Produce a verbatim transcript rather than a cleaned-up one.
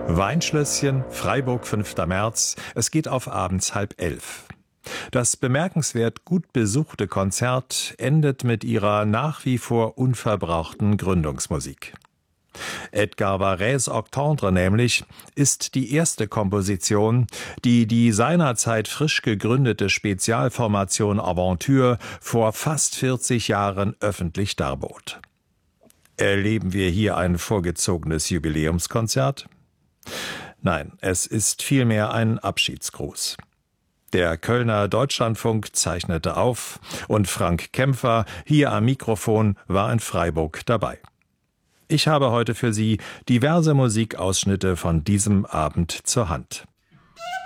Weinschlösschen, Freiburg, fünfter März. Es geht auf abends halb elf. Das bemerkenswert gut besuchte Konzert endet mit ihrer nach wie vor unverbrauchten Gründungsmusik. Edgar Varèse Octandre nämlich ist die erste Komposition, die die seinerzeit frisch gegründete Spezialformation Aventure vor fast vierzig Jahren öffentlich darbot. Erleben wir hier ein vorgezogenes Jubiläumskonzert? Nein, es ist vielmehr ein Abschiedsgruß. Der Kölner Deutschlandfunk zeichnete auf und Frank Kämpfer, hier am Mikrofon, war in Freiburg dabei. Ich habe heute für Sie diverse Musikausschnitte von diesem Abend zur Hand.